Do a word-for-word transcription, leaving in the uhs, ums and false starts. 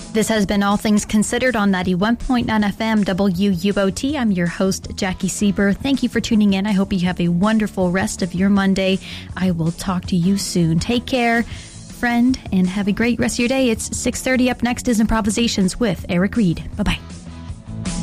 This has been All Things Considered on ninety-one point nine F M W U O T. I'm your host, Jackie Sieber. Thank you for tuning in. I hope you have a wonderful rest of your Monday. I will talk to you soon. Take care, friend, and have a great rest of your day. It's six thirty. Up next is Improvisations with Eric Reed. Bye-bye.